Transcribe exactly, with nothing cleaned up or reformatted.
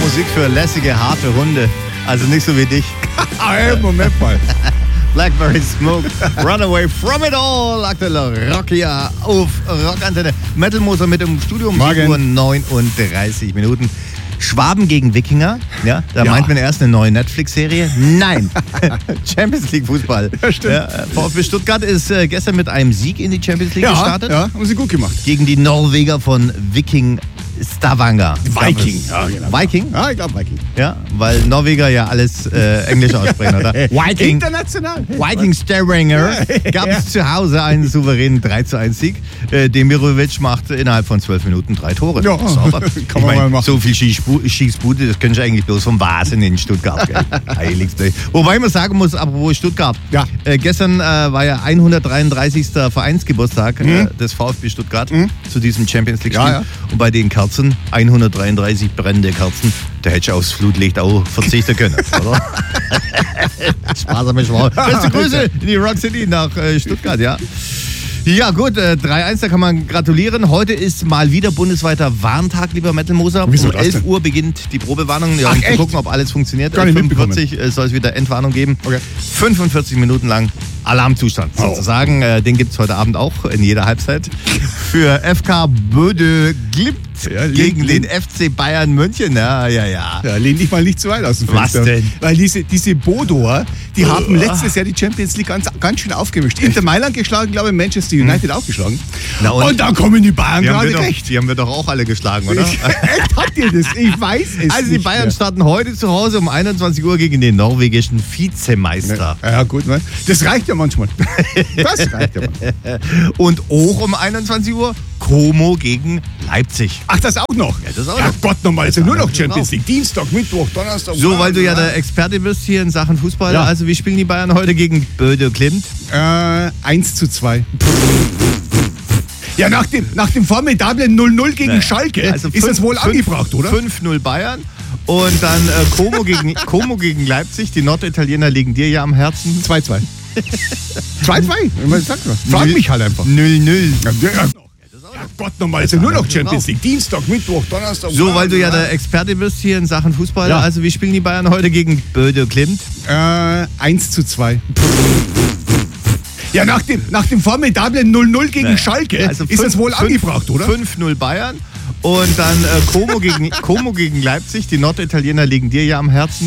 Musik für lässige, harte Hunde. Also nicht so wie dich. Hey, Moment mal. Blackberry Smoke, Runaway from it all, aktueller Rock hier auf Rockantenne. Metal Moser mit im Studio um sieben Uhr neununddreißig Minuten. Schwaben gegen Wikinger, ja, da Ja. meint man erst eine neue Netflix-Serie. Nein, Champions League Fußball. Ja, stimmt. Ja, VfB Stuttgart ist äh, gestern mit einem Sieg in die Champions League Ja, gestartet. ja, haben sie gut gemacht. Gegen die Norweger von Viking Stavanger. Viking. Ja, genau. Viking? Ja, ich glaube Viking. Ja, weil Norweger ja alles äh, Englisch aussprechen, oder? Viking. International. Viking Stavanger gab es zu Hause einen souveränen drei zu eins Sieg. Äh, Demirovic macht innerhalb von zwölf Minuten drei Tore. Ja, sauber. kann Ich man mein, mal machen. So viel Schießbu- Schießbude, das können Sie eigentlich bloß vom Vasen in Stuttgart. Gell? Heiligste. Wobei man sagen muss, apropos Stuttgart. Ja. Äh, gestern äh, war ja hundertdreiunddreißigster Vereinsgeburtstag äh, des VfB Stuttgart zu diesem Champions League-Spiel. Ja, ja. Und bei den Kerzen, hundertdreiunddreißig brennende Kerzen, da hätte ich aufs Flutlicht auch verzichten können, oder? Spaß am Schwau. Beste Grüße in die Rock City nach äh, Stuttgart, ja. Ja gut, äh, drei eins, da kann man gratulieren. Heute ist mal wieder bundesweiter Warntag, lieber Metal Moser. Wieso Um das elf denn? Uhr beginnt die Probewarnung, ja, Ach, um zu echt? gucken, ob alles funktioniert. Gar nicht fünfundvierzig äh, soll es wieder Endwarnung geben. Okay. fünfundvierzig Minuten lang Alarmzustand Oh. sozusagen. Äh, den gibt es heute Abend auch in jeder Halbzeit. Für F K Böde Glimt Ja, gegen Lehn- den F C Bayern München. Ja, ja, ja. Ja, lehn dich mal nicht zu weit aus dem Was Fenster. denn? Weil diese, diese Bodoer, die haben letztes Jahr die Champions League ganz, ganz schön aufgemischt. Inter Mailand geschlagen, glaube ich, Manchester United auch geschlagen. Na und? und? dann kommen die Bayern Die haben, wir gerade doch, recht. die haben wir doch auch alle geschlagen, oder? Echt, habt ihr das? Ich weiß es Also die nicht Bayern mehr. starten heute zu Hause um einundzwanzig Uhr gegen den norwegischen Vizemeister. Ja, ja, gut, ne? Das reicht ja manchmal. Das reicht ja manchmal. Und auch um einundzwanzig Uhr Como gegen Leipzig. Ach, das auch noch? Ja, das auch Ja, noch. Gott, nochmal, ist ja Das nur auch noch noch Champions drauf. League. Dienstag, Mittwoch, Donnerstag. So, weil du ja der Experte bist hier in Sachen Fußball. Ja. Also wie spielen die Bayern heute gegen Böde Glimt? Äh, eins zu zwei. Ja, nach dem, nach dem formidablen null null gegen Naja, Schalke also ist fünf- das wohl fünf- angebracht, oder? fünf null Bayern. Und dann äh, Como, gegen, Como gegen Leipzig. Die Norditaliener liegen dir ja am Herzen. zwei zwei. zwei zwei? Frag mich halt einfach. null null. Ja, ja, ja, Gott, nochmal, ist ja nur noch Champions League. Dienstag, Mittwoch, Donnerstag. So, weil du ja der Experte bist hier in Sachen Fußball. Ja. Also wie spielen die Bayern heute gegen Böde Glimt? Äh, eins zu zwei. Ja, nach dem, nach dem formidablen null null gegen Naja, Schalke also ist das wohl angebracht, oder? fünf null Bayern. Und dann äh, Como, gegen, Como gegen Leipzig. Die Norditaliener liegen dir ja am Herzen.